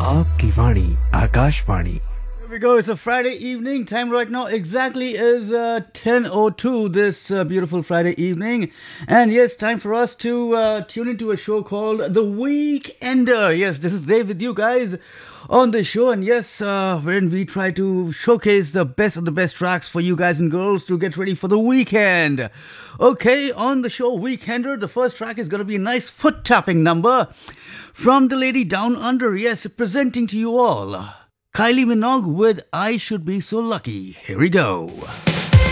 आपकी वाणी Akashvani. Here we go. It's a Friday evening. Time right now exactly is 10:02 this beautiful Friday evening. And yes, time for us to tune into a show called The Weekender. Yes, this is Dave with you guys on the show. And yes, when we try to showcase the best of the best tracks for you guys and girls to get ready for the weekend. Okay, on the show Weekender, the first track is going to be a nice foot-tapping number from the lady down under. Yes, presenting to you all Kylie Minogue with I Should Be So Lucky. Here we go.